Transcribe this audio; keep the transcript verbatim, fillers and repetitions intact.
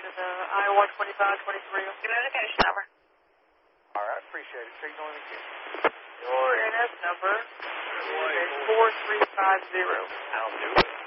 to the Iowa twenty-five twenty-three. Communication over. All right, appreciate it. Signal indication. Your N S number is four three five zero. I'll do it.